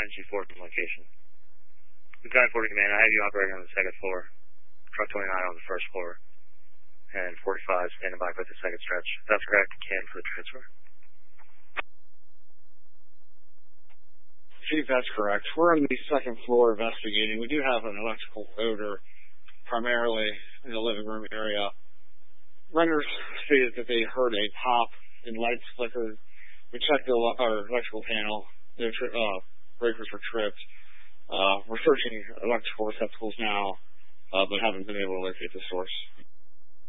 29G4 from location. Lieutenant 40 Command, I have you operating on the second floor. Truck 29 on the first floor. And 45 standing by for the second stretch. That's correct. Can for the transfer. Chief, that's correct. We're on the second floor investigating. We do have an electrical odor, primarily in the living room area. Renters stated that they heard a pop and lights flickered. We checked our electrical panel. The breakers were tripped. We're searching electrical receptacles now, but haven't been able to locate the source.